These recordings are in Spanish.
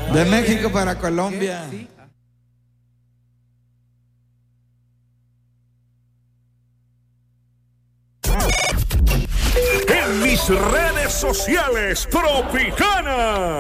De México para Colombia. En mis redes sociales, Tropicana.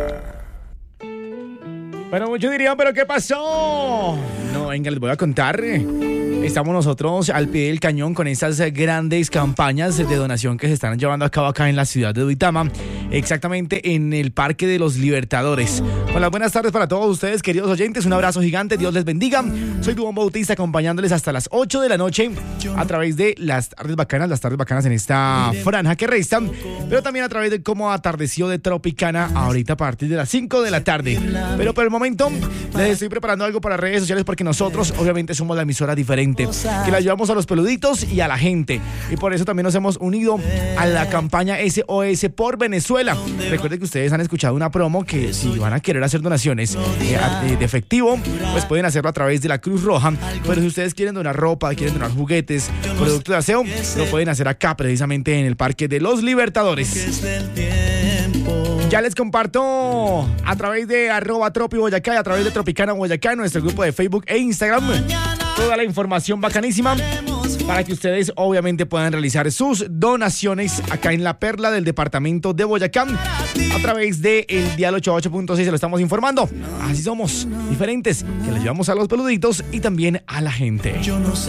Bueno, muchos dirían, ¿pero qué pasó? No, venga, les voy a contar. Estamos nosotros al pie del cañón con estas grandes campañas de donación que se están llevando a cabo acá en la ciudad de Duitama, exactamente en el Parque de los Libertadores. Con las buenas tardes para todos ustedes, queridos oyentes, un abrazo gigante, Dios les bendiga. Soy Duvón Bautista acompañándoles hasta las 8 de la noche a través de las tardes bacanas en esta franja que resta, pero también a través de cómo atardeció de Tropicana ahorita a partir de las 5 de la tarde. Pero por el momento les estoy preparando algo para redes sociales porque nosotros obviamente somos la emisora diferente, que la llevamos a los peluditos y a la gente, y por eso también nos hemos unido a la campaña SOS por Venezuela. Recuerden que ustedes han escuchado una promo que si van a querer hacer donaciones de efectivo, pues pueden hacerlo a través de la Cruz Roja, pero si ustedes quieren donar ropa, quieren donar juguetes, productos de aseo, lo pueden hacer acá precisamente en el Parque de los Libertadores. Ya les comparto a través de @tropiboyacá y a través de Tropicana Boyacá, nuestro grupo de Facebook e Instagram, toda la información bacanísima para que ustedes obviamente puedan realizar sus donaciones acá en la perla del departamento de Boyacá a través del dial 88.6. Se lo estamos informando. Así somos, diferentes, que les llevamos a los peluditos y también a la gente.